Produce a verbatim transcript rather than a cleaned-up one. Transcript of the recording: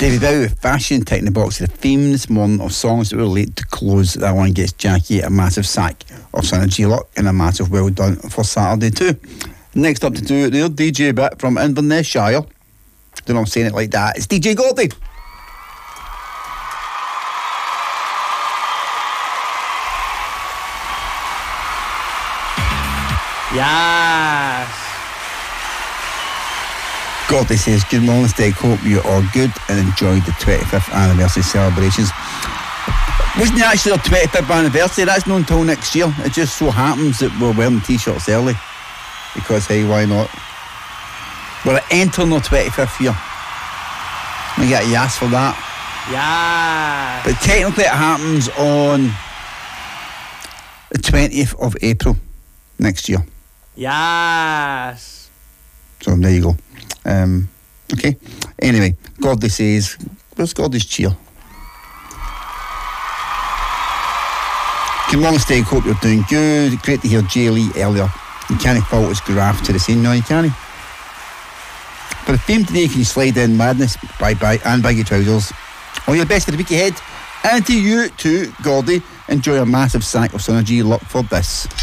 David Bowie with Fashion, taking the box of the theme this morning of songs that were late to close. That one gets Jackie a massive sack of Synergy Luck and a massive well done for Saturday too. Next up to do it there, D J bit from Inverness Shire. Don't know I'm saying it like that. It's D J Gordy. Yes. Gordy says, good morning, Steg. Hope you are good and enjoyed the twenty-fifth anniversary celebrations. Wasn't it actually their twenty-fifth anniversary? That's not until next year. It just so happens that we're wearing t-shirts early. Because, hey, why not? We're entering our twenty-fifth year. We get a yes for that. Yeah. But technically it happens on the twentieth of April next year. Yes. So there you go. Um, okay. Anyway, Gordy says, where's Gordy's cheer? Good morning, Steg. Hope you're doing good. Great to hear Jay Lee earlier. You can't fault his graph to the scene. No, you can't. For the theme today, can you slide in Madness, Bye Bye, and Baggy Trousers. All your best for the week ahead. And to you too, Gordy. Enjoy a massive sack of Synergy Luck for this.